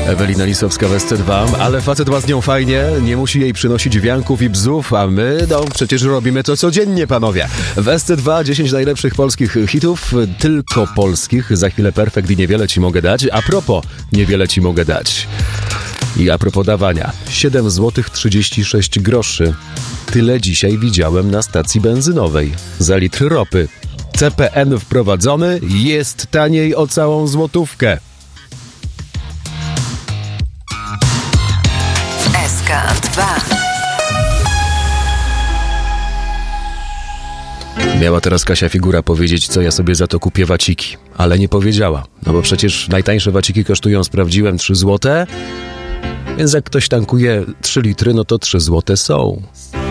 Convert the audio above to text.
Ewelina Lisowska w SC2, ale facet ma z nią fajnie, nie musi jej przynosić wianków i bzów, a my, przecież robimy to codziennie, panowie. W SC2 10 najlepszych polskich hitów, tylko polskich, za chwilę perfekt i niewiele ci mogę dać. A propos, niewiele ci mogę dać. I a propos dawania, 7 zł 36 groszy. Tyle dzisiaj widziałem na stacji benzynowej za litr ropy. CPN wprowadzony, jest taniej o całą złotówkę. SK2. Miała teraz Kasia Figura powiedzieć, co ja sobie za to kupię waciki, ale nie powiedziała. No bo przecież najtańsze waciki kosztują, sprawdziłem, 3 zł, więc jak ktoś tankuje 3 litry, no to 3 zł są.